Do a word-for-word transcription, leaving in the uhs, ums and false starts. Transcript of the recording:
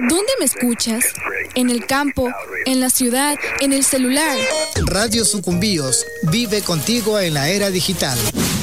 ¿Dónde me escuchas? En el campo, en la ciudad, en el celular. Radio Sucumbíos vive contigo en la era digital.